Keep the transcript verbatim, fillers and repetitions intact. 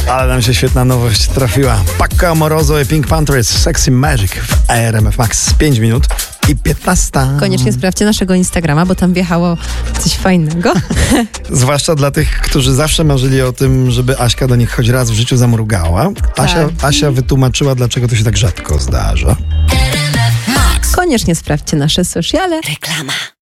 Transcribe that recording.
Ale nam się świetna nowość trafiła. Paco Amoroso i Pink Panthers, Sexy Magic w R M F Max. pięć minut i piętnaście. Koniecznie sprawdźcie naszego Instagrama, bo tam wjechało coś fajnego. Zwłaszcza dla tych, którzy zawsze marzyli o tym, żeby Aśka do nich choć raz w życiu zamrugała. Asia, Tak. Asia wytłumaczyła, dlaczego to się tak rzadko zdarza. Koniecznie sprawdźcie nasze sociale. Reklama.